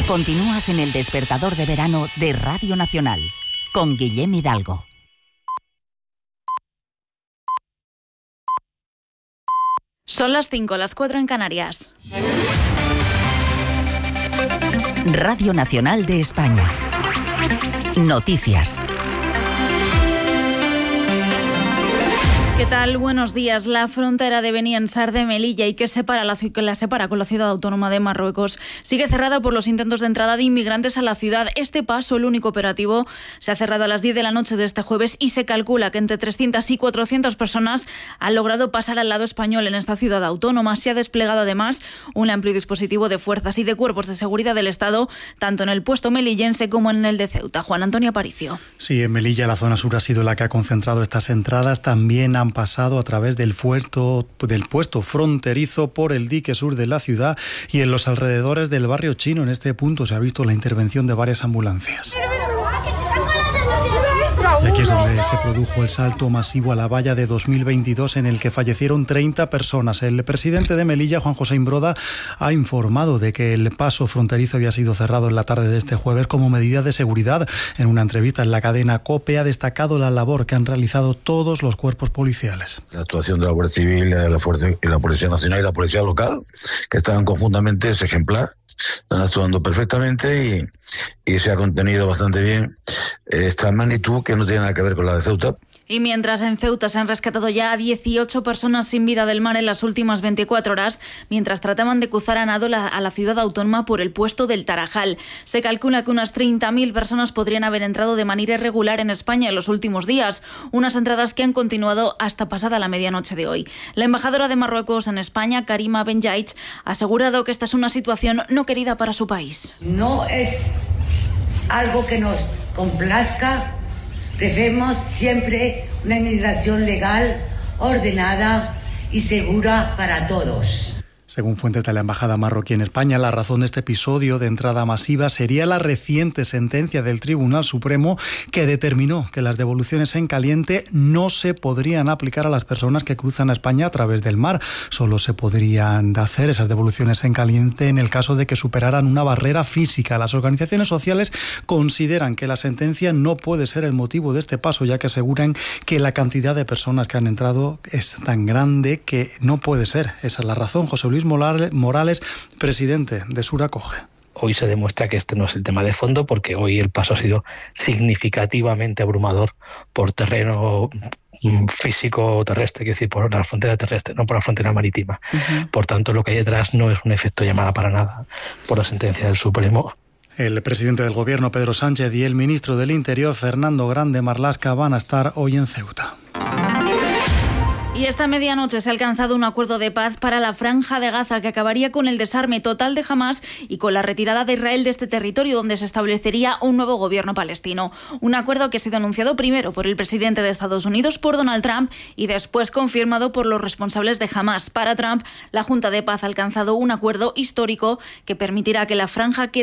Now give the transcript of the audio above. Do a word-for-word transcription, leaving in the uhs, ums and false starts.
Continúas en el despertador de verano de Radio Nacional, con Guillem Hidalgo. Son las cinco, las cuatro en Canarias. Radio Nacional de España. Noticias. ¿Qué tal? Buenos días. La frontera de Beniansar de Melilla y que separa la, que la separa con la ciudad autónoma de Marruecos sigue cerrada por los intentos de entrada de inmigrantes a la ciudad. Este paso, el único operativo, se ha cerrado a las diez de la noche de este jueves y se calcula que entre trescientas y cuatrocientas personas han logrado pasar al lado español en esta ciudad autónoma. Se ha desplegado además un amplio dispositivo de fuerzas y de cuerpos de seguridad del Estado, tanto en el puesto melillense como en el de Ceuta. Juan Antonio Aparicio. Sí, en Melilla la zona sur ha sido la que ha concentrado estas entradas. También han pasado a través del, fuerto, del puesto fronterizo por el dique sur de la ciudad y en los alrededores del barrio chino. En este punto se ha visto la intervención de varias ambulancias. Y aquí es donde se produjo el salto masivo a la valla de dos mil veintidós en el que fallecieron treinta personas. El presidente de Melilla, Juan José Imbroda, ha informado de que el paso fronterizo había sido cerrado en la tarde de este jueves como medida de seguridad. En una entrevista en la cadena COPE ha destacado la labor que han realizado todos los cuerpos policiales. La actuación de la Guardia Civil, la, Fuerza, la Policía Nacional y la Policía Local, que estaban conjuntamente, es ejemplar. Están actuando perfectamente y, y se ha contenido bastante bien esta magnitud que no tiene nada que ver con la de Ceuta. Y mientras en Ceuta se han rescatado ya a dieciocho personas sin vida del mar en las últimas veinticuatro horas, mientras trataban de cruzar a nado la, a la ciudad autónoma por el puesto del Tarajal. Se calcula que unas treinta mil personas podrían haber entrado de manera irregular en España en los últimos días, unas entradas que han continuado hasta pasada la medianoche de hoy. La embajadora de Marruecos en España, Karima Benjaich, ha asegurado que esta es una situación no querida para su país. No es algo que nos complazca. Preferimos siempre una inmigración legal, ordenada y segura para todos. Según fuentes de la Embajada marroquí en España, la razón de este episodio de entrada masiva sería la reciente sentencia del Tribunal Supremo que determinó que las devoluciones en caliente no se podrían aplicar a las personas que cruzan a España a través del mar. Solo se podrían hacer esas devoluciones en caliente en el caso de que superaran una barrera física. Las organizaciones sociales consideran que la sentencia no puede ser el motivo de este paso, ya que aseguran que la cantidad de personas que han entrado es tan grande que no puede ser. Esa es la razón. José Luis Morales, presidente de Suracoge. Hoy se demuestra que este no es el tema de fondo, porque hoy el paso ha sido significativamente abrumador por terreno físico terrestre, es decir, por la frontera terrestre, no por la frontera marítima. Uh-huh. Por tanto, lo que hay detrás no es un efecto llamada para nada por la sentencia del Supremo. El presidente del Gobierno, Pedro Sánchez, y el ministro del Interior, Fernando Grande Marlaska, van a estar hoy en Ceuta. Y esta medianoche se ha alcanzado un acuerdo de paz para la Franja de Gaza que acabaría con el desarme total de Hamás y con la retirada de Israel de este territorio, donde se establecería un nuevo gobierno palestino. Un acuerdo que ha sido anunciado primero por el presidente de Estados Unidos, por Donald Trump, y después confirmado por los responsables de Hamás. Para Trump, la Junta de Paz ha alcanzado un acuerdo histórico que permitirá que la Franja quede